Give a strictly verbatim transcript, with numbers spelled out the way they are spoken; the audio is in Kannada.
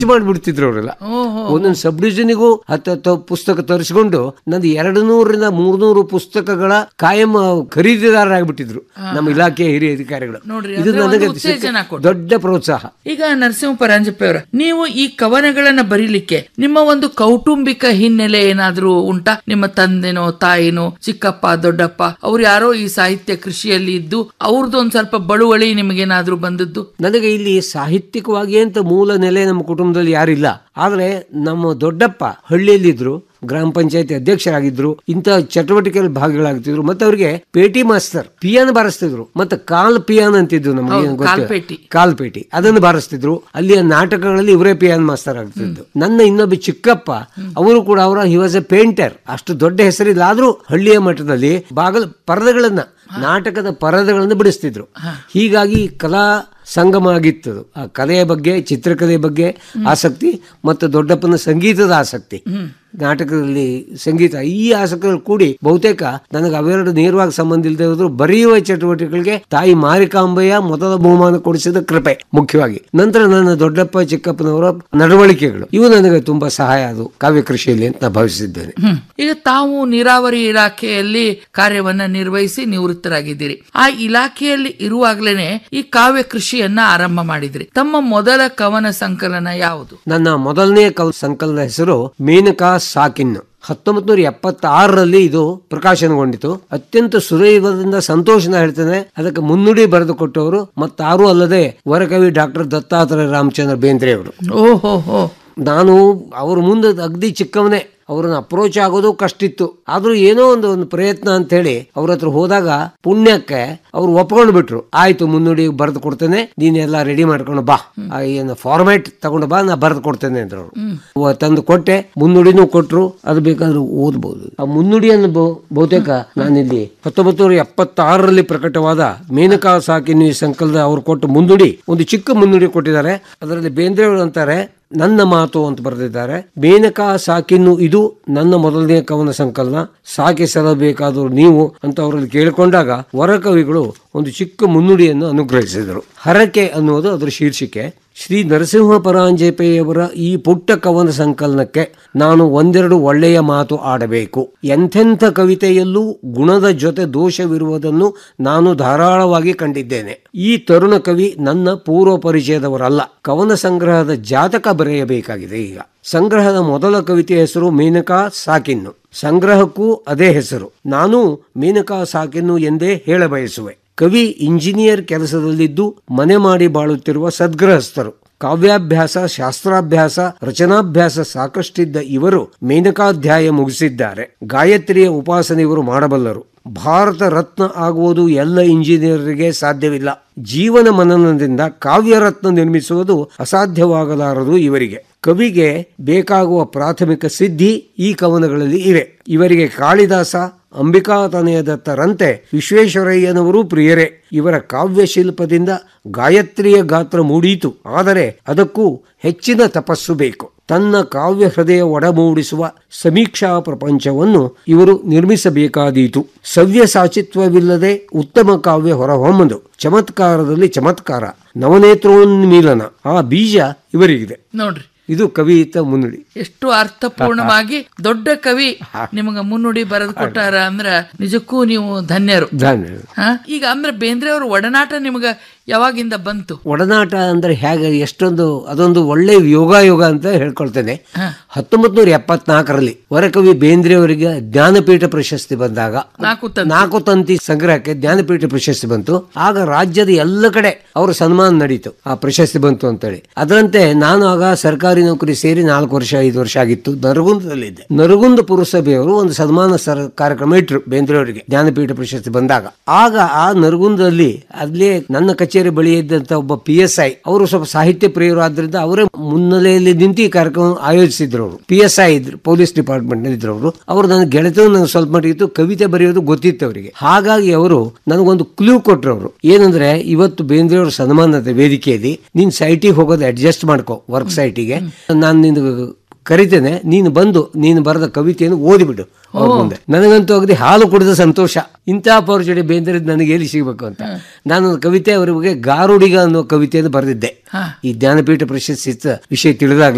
ಮಾಡಿಬಿಡ್ತಿದ್ರು ಅವರೆಲ್ಲ. ಒಂದೊಂದು ಸಬ್ ಡಿವಿಷನ್ಗೂ ಹತ್ತು ಪುಸ್ತಕ ತರಿಸ್ಕೊಂಡು ನಂದು ಎರಡು ನೂರರಿಂದ ಮೂರ್ನೂರು ಪುಸ್ತಕಗಳ ಕಾಯಂ ಖರೀದಿದಾರರಾಗ್ಬಿಟ್ಟಿದ್ರು ನಮ್ಮ ಇಲಾಖೆಯ ಹಿರಿಯ ಅಧಿಕಾರಿಗಳು. ಇದು ನನಗೆ ದೊಡ್ಡ ಪ್ರೋತ್ಸಾಹ. ಈಗ ನರಸಿಂಹ ಪರಾಂಜಪೆ ಅವರ, ನೀವು ಈ ಕವನಗಳನ್ನ ಬರೀಲಿಕ್ಕೆ ನಿಮ್ಮ ಒಂದು ಕೌಟುಂಬಿಕ ಹಿನ್ನೆಲೆ ಏನಾದ್ರೂ ಉಂಟಾ? ನಿಮ್ಮ ತಂದೆನೋ ತಾಯಿನೋ ಚಿಕ್ಕಪ್ಪ ದೊಡ್ಡಪ್ಪ ಅವ್ರು ಯಾರೋ ಈ ಸಾಹಿತ್ಯ ಕೃಷಿಯಲ್ಲಿ ಇದ್ದು ಅವ್ರದ್ದೊಂದ್ ಸ್ವಲ್ಪ ಬಳುವಳಿ ನಿಮಗೇನಾದ್ರೂ ಬಂದದ್ದು? ನನಗೆ ಇಲ್ಲಿ ಸಾಹಿತ್ಯಿಕವಾಗಿ ಅಂತ ಮೂಲ ನೆಲೆ ನಮ್ಮ ಕುಟುಂಬದಲ್ಲಿ ಯಾರಿಲ್ಲ. ಆದ್ರೆ ನಮ್ಮ ದೊಡ್ಡಪ್ಪ ಹಳ್ಳಿಯಲ್ಲಿದ್ರು, ಗ್ರಾಮ ಪಂಚಾಯತಿ ಅಧ್ಯಕ್ಷರಾಗಿದ್ರು, ಇಂಥ ಚಟುವಟಿಕೆಯಲ್ಲಿ ಭಾಗಿಗಳಾಗ್ತಿದ್ರು. ಮತ್ತೆ ಅವ್ರಿಗೆ ಪೇಟಿ ಮಾಸ್ತರ್ ಪಿಯಾನ್ ಬಾರಿಸ್ತಿದ್ರು. ಮತ್ತೆ ಕಾಲ್ ಪಿಯಾನ್ ಅಂತಿದ್ರು, ನಮಗೆ ಗೊತ್ತು, ಕಾಲ್ಪೇಟಿ ಅದನ್ನು ಬಾರಿಸ್ತಿದ್ರು. ಅಲ್ಲಿಯ ನಾಟಕಗಳಲ್ಲಿ ಇವರೇ ಪಿಯಾನ್ ಮಾಸ್ತರ್ ಆಗ್ತಿದ್ರು. ನನ್ನ ಇನ್ನೊಬ್ಬ ಚಿಕ್ಕಪ್ಪ ಅವರು ಕೂಡ ಅವರ ಹಿ ವಾಸ್ ಎ ಪೇಂಟರ್. ಅಷ್ಟು ದೊಡ್ಡ ಹೆಸರಿಲ್ಲ, ಆದ್ರೂ ಹಳ್ಳಿಯ ಮಟ್ಟದಲ್ಲಿ ಬಾಗಲ ಪರದೆಗಳನ್ನ ನಾಟಕದ ಪರದೆಗಳನ್ನು ಬಿಡಿಸ್ತಿದ್ರು. ಹೀಗಾಗಿ ಕಲಾ ಸಂಗಮ ಆಗಿತ್ತು. ಆ ಕಲೆಯ ಬಗ್ಗೆ, ಚಿತ್ರಕಲೆಯ ಬಗ್ಗೆ ಆಸಕ್ತಿ ಮತ್ತು ದೊಡ್ಡಪ್ಪನ ಸಂಗೀತದ ಆಸಕ್ತಿ, ನಾಟಕದಲ್ಲಿ ಸಂಗೀತ, ಈ ಆಸಕ್ತಿಗಳು ಕೂಡಿ ಬಹುತೇಕ ನನಗೆ ಅವೆರಡು ನೇರವಾಗಿ ಸಂಬಂಧ ಇಲ್ಲದೆ ಹೋದ್ರು ಬರೆಯುವ ಚಟುವಟಿಕೆಗಳಿಗೆ ತಾಯಿ ಮಾರಿಕಾಂಬೆಯ ಮೊದಲ ಬಹುಮಾನ ಕೊಡಿಸಿದ ಕೃಪೆ ಮುಖ್ಯವಾಗಿ. ನಂತರ ನನ್ನ ದೊಡ್ಡಪ್ಪ ಚಿಕ್ಕಪ್ಪನವರ ನಡವಳಿಕೆಗಳು ಇವು ನನಗೆ ತುಂಬಾ ಸಹಾಯ ಆದವು ಕಾವ್ಯ ಕೃಷಿಯಲ್ಲಿ ಅಂತ ನಾನು ಭಾವಿಸಿದ್ದೇನೆ. ಈಗ ತಾವು ನೀರಾವರಿ ಇಲಾಖೆಯಲ್ಲಿ ಕಾರ್ಯವನ್ನ ನಿರ್ವಹಿಸಿ ನಿವೃತ್ತರಾಗಿದ್ದೀರಿ. ಆ ಇಲಾಖೆಯಲ್ಲಿ ಇರುವಾಗಲೇನೆ ಈ ಕಾವ್ಯ ಕೃಷಿಯನ್ನ ಆರಂಭ ಮಾಡಿದ್ರಿ. ತಮ್ಮ ಮೊದಲ ಕವನ ಸಂಕಲನ ಯಾವುದು? ನನ್ನ ಮೊದಲನೇ ಕವನ ಸಂಕಲನದ ಹೆಸರು ಮೇನಕಾ ಸಾಕಿನ್. ಹತ್ತೊಂಬತ್ ನೂರ ಎಪ್ಪತ್ತಾರರಲ್ಲಿ ಇದು ಪ್ರಕಾಶನಗೊಂಡಿತು. ಅತ್ಯಂತ ಸುದೈವದಿಂದ ಸಂತೋಷನ ಹೇಳ್ತೇನೆ, ಅದಕ್ಕೆ ಮುನ್ನುಡಿ ಬರೆದು ಕೊಟ್ಟವರು ಮತ್ತಾರೂ ಅಲ್ಲದೆ ವರಕವಿ ಡಾಕ್ಟರ್ ದತ್ತಾತ್ರೇಯ ರಾಮಚಂದ್ರ ಬೇಂದ್ರೆ ಅವರು. ಓಹೋ, ನಾನು ಅವ್ರ ಮುಂದೆ ಅಗದಿ ಚಿಕ್ಕವನೇ, ಅವ್ರನ್ನ ಅಪ್ರೋಚ್ ಆಗೋದು ಕಷ್ಟ ಇತ್ತು. ಆದ್ರೂ ಏನೋ ಒಂದು ಒಂದು ಪ್ರಯತ್ನ ಅಂತ ಹೇಳಿ ಅವ್ರ ಹತ್ರ ಹೋದಾಗ ಪುಣ್ಯಕ್ಕೆ ಅವ್ರು ಒಪ್ಕೊಂಡು ಬಿಟ್ರು. ಆಯ್ತು, ಮುನ್ನುಡಿ ಬರೆದು ಕೊಡ್ತೇನೆ, ನೀನೆಲ್ಲ ರೆಡಿ ಮಾಡ್ಕೊಂಡು ಬಾ, ಏನು ಫಾರ್ಮ್ಯಾಟ್ ತಗೊಂಡು ಬಾ, ನಾ ಬರೆದು ಕೊಡ್ತೇನೆ ಅಂದ್ರು. ಅವರು ತಂದು ಕೊಟ್ಟೆ, ಮುನ್ನುಡಿನೂ ಕೊಟ್ರು. ಅದು ಬೇಕಾದ್ರೂ ಓದ್ಬಹುದು. ಆ ಮುನ್ನುಡಿಯನ್ನು ಬಹುತೇಕ ನಾನಿಲ್ಲಿ ಹತ್ತೊಂಬತ್ತು ನೂರ ಎಪ್ಪತ್ತಾರರಲ್ಲಿ ಪ್ರಕಟವಾದ ಮೇನಕಾ ಸಾಕಿನ್ ಈ ಸಂಕಲನದ ಅವ್ರು ಕೊಟ್ಟ ಮುನ್ನುಡಿ, ಒಂದು ಚಿಕ್ಕ ಮುನ್ನುಡಿ ಕೊಟ್ಟಿದ್ದಾರೆ. ಅದರಲ್ಲಿ ಬೇಂದ್ರೆ ಅವರು ಅಂತಾರೆ, ನನ್ನ ಮಾತು ಅಂತ ಬರೆದಿದ್ದಾರೆ. ಮೇನಕಾ ಸಾಕಿನ್ನು ಇದು ನನ್ನ ಮೊದಲನೇ ಕವನ ಸಂಕಲನ, ಸಾಕಿಸಲಬೇಕಾದ್ರು ನೀವು ಅಂತ ಅವರಲ್ಲಿ ಕೇಳಿಕೊಂಡಾಗ ವರಕವಿಗಳು ಒಂದು ಚಿಕ್ಕ ಮುನ್ನುಡಿಯನ್ನು ಅನುಗ್ರಹಿಸಿದರು. ಹರಕೆ ಅನ್ನೋದು ಅದರ ಶೀರ್ಷಿಕೆ. ಶ್ರೀ ನರಸಿಂಹ ಪರಾಂಜಪೆಯವರ ಈ ಪುಟ್ಟ ಕವನ ಸಂಕಲನಕ್ಕೆ ನಾನು ಒಂದೆರಡು ಒಳ್ಳೆಯ ಮಾತು ಆಡಬೇಕು. ಎಂಥೆಂಥ ಕವಿತೆಯಲ್ಲೂ ಗುಣದ ಜೊತೆ ದೋಷವಿರುವುದನ್ನು ನಾನು ಧಾರಾಳವಾಗಿ ಕಂಡಿದ್ದೇನೆ. ಈ ತರುಣ ಕವಿ ನನ್ನ ಪೂರ್ವ ಪರಿಚಯದವರಲ್ಲ. ಕವನ ಸಂಗ್ರಹದ ಜಾತಕ ಬರೆಯಬೇಕಾಗಿದೆ. ಈಗ ಸಂಗ್ರಹದ ಮೊದಲ ಕವಿತೆಯ ಹೆಸರು ಮೇನಕಾ ಸಾಕಿನ್ನು. ಸಂಗ್ರಹಕ್ಕೂ ಅದೇ ಹೆಸರು. ನಾನು ಮೇನಕಾ ಸಾಕಿನ್ನು ಎಂದೇ ಹೇಳಬಯಸುವೆ. ಕವಿ ಇಂಜಿನಿಯರ್ ಕೆಲಸದಲ್ಲಿದ್ದು ಮನೆ ಮಾಡಿ ಬಾಳುತ್ತಿರುವ ಸದ್ಗೃಹಸ್ಥರು. ಕಾವ್ಯಾಭ್ಯಾಸ, ಶಾಸ್ತ್ರಾಭ್ಯಾಸ, ರಚನಾಭ್ಯಾಸ ಸಾಕಷ್ಟಿದ್ದ ಇವರು ಮೇನಕಾಧ್ಯಾಯ ಮುಗಿಸಿದ್ದಾರೆ. ಗಾಯತ್ರಿಯ ಉಪಾಸನೆ ಇವರು ಮಾಡಬಲ್ಲರು. ಭಾರತ ರತ್ನ ಆಗುವುದು ಎಲ್ಲ ಇಂಜಿನಿಯರಿಗೆ ಸಾಧ್ಯವಿಲ್ಲ. ಜೀವನ ಮನನದಿಂದ ಕಾವ್ಯರತ್ನ ನಿರ್ಮಿಸುವುದು ಅಸಾಧ್ಯವಾಗಲಾರದು ಇವರಿಗೆ. ಕವಿಗೆ ಬೇಕಾಗುವ ಪ್ರಾಥಮಿಕ ಸಿದ್ಧಿ ಈ ಕವನಗಳಲ್ಲಿ ಇವೆ. ಇವರಿಗೆ ಕಾಳಿದಾಸ, ಅಂಬಿಕಾತನಯದತ್ತರಂತೆ ವಿಶ್ವೇಶ್ವರಯ್ಯನವರು ಪ್ರಿಯರೇ. ಇವರ ಕಾವ್ಯಶಿಲ್ಪದಿಂದ ಗಾಯತ್ರಿಯ ಗಾತ್ರ ಮೂಡೀತು. ಆದರೆ ಅದಕ್ಕೂ ಹೆಚ್ಚಿನ ತಪಸ್ಸು ಬೇಕು. ತನ್ನ ಕಾವ್ಯ ಹೃದಯ ಒಡಮೂಡಿಸುವ ಸಮೀಕ್ಷಾ ಪ್ರಪಂಚವನ್ನು ಇವರು ನಿರ್ಮಿಸಬೇಕಾದೀತು. ಸವ್ಯಸಾಚಿತ್ವವಿಲ್ಲದೆ ಉತ್ತಮ ಕಾವ್ಯ ಹೊರಹೊಮ್ಮದು. ಚಮತ್ಕಾರದಲ್ಲಿ ಚಮತ್ಕಾರ, ನವನೇತ್ರೋನ್ಮೀಲನ, ಆ ಬೀಜ ಇವರಿಗಿದೆ. ನೋಡ್ರಿ, ಇದು ಕವಿತ ಮುನ್ನುಡಿ. ಎಷ್ಟು ಅರ್ಥಪೂರ್ಣವಾಗಿ ದೊಡ್ಡ ಕವಿ ನಿಮಗ ಮುನ್ನುಡಿ ಬರೆದು ಕೊಟ್ಟಾರ ಅಂದ್ರ ನಿಜಕ್ಕೂ ನೀವು ಧನ್ಯರು. ಧನ್ಯರು. ಈಗ ಅಂದ್ರೆ ಬೇಂದ್ರೆ ಅವ್ರ ಒಡನಾಟ ನಿಮಗ ಯಾವಾಗಿಂದ ಬಂತು? ಒಡನಾಟ ಅಂದ್ರೆ ಹೇಗೆ, ಎಷ್ಟೊಂದು ಅದೊಂದು ಒಳ್ಳೆ ಯೋಗಾಯೋಗ ಅಂತ ಹೇಳ್ಕೊಳ್ತೇನೆ. ಹತ್ತೊಂಬತ್ ನೂರ ಎಪ್ಪತ್ನಾಲ್ಕರಲ್ಲಿ ವರಕವಿ ಬೇಂದ್ರೆ ಅವರಿಗೆ ಜ್ಞಾನಪೀಠ ಪ್ರಶಸ್ತಿ ಬಂದಾಗ, ನಾಲ್ಕು ತಂತಿ ಸಂಗ್ರಹಕ್ಕೆ ಜ್ಞಾನಪೀಠ ಪ್ರಶಸ್ತಿ ಬಂತು. ಆಗ ರಾಜ್ಯದ ಎಲ್ಲ ಕಡೆ ಅವರ ಸನ್ಮಾನ ನಡೀತು. ಆ ಪ್ರಶಸ್ತಿ ಬಂತು ಅಂತೇಳಿ. ಅದರಂತೆ ನಾನು ಆಗ ಸರ್ಕಾರಿ ನೌಕರಿ ಸೇರಿ ನಾಲ್ಕು ವರ್ಷ ಐದು ವರ್ಷ ಆಗಿತ್ತು. ನರಗುಂದದಲ್ಲಿದ್ದೆ. ನರಗುಂದ ಪುರಸಭೆಯವರು ಒಂದು ಸನ್ಮಾನ ಸರ್ ಕಾರ್ಯಕ್ರಮ ಇಟ್ರು ಬೇಂದ್ರೆ ಅವರಿಗೆ ಜ್ಞಾನಪೀಠ ಪ್ರಶಸ್ತಿ ಬಂದಾಗ. ಆಗ ಆ ನರಗುಂದದಲ್ಲಿ ಅಲ್ಲೇ ನನ್ನ ಕಚೇರಿ ಬಳಿ ಇದ್ದಂತ ಒಬ್ಬ ಪಿ ಎಸ್ ಐ, ಅವರು ಸ್ವಲ್ಪ ಸಾಹಿತ್ಯ ಪ್ರಿಯರು ಆದ್ರಿಂದ ಅವರೇ ಮುನ್ನೆಲೆಯಲ್ಲಿ ನಿಂತು ಈ ಕಾರ್ಯಕ್ರಮ ಆಯೋಜಿಸಿದ್ರು. ಅವರು ಪಿ ಎಸ್ ಐ ಇದ್ರು, ಪೊಲೀಸ್ ಡಿಪಾರ್ಟ್ಮೆಂಟ್ ನಲ್ಲಿ ಇದ್ರು. ಅವರು ಅವರು ನನ್ನ ಗೆಳತಿಯು ನನಗೆ ಸ್ವಲ್ಪ ಮಟ್ಟಿಗಿತ್ತು, ಕವಿತೆ ಬರೆಯೋದು ಗೊತ್ತಿತ್ತು ಅವರಿಗೆ. ಹಾಗಾಗಿ ಅವರು ನನಗೊಂದು ಕ್ಲೂ ಕೊಟ್ರು. ಅವರು ಏನಂದ್ರೆ, ಇವತ್ತು ಬೇಂದ್ರೆ ಅವರ ಸನ್ಮಾನದ ವೇದಿಕೆಯಲ್ಲಿ ನೀನ್ ಸೈಟಿಗೆ ಹೋಗೋದು ಅಡ್ಜಸ್ಟ್ ಮಾಡ್ಕೋ, ವರ್ಕ್ ಸೈಟಿಗೆ ನಾನು ನಿನ್ ಕರಿತೇನೆ, ನೀನು ಬಂದು ನೀನು ಬರೆದ ಕವಿತೆಯನ್ನು ಓದಿಬಿಡು ಅವ್ರ ಮುಂದೆ. ನನಗಂತೂ ಅಗದಿ ಹಾಲು ಕುಡಿದ ಸಂತೋಷ. ಇಂಥ ಪೌರ್ಚಡಿ ಬೇಂದ್ರೆ ನನಗೆ ಎಲ್ಲಿ ಸಿಗಬೇಕು ಅಂತ ನಾನು ಕವಿತೆ ಅವರಿಗೆ ಗಾರುಡಿಗ ಅನ್ನೋ ಕವಿತೆಯನ್ನು ಬರೆದಿದ್ದೆ. ಈ ಜ್ಞಾನಪೀಠ ಪ್ರಶಸ್ತಿ ವಿಷಯ ತಿಳಿದಾಗ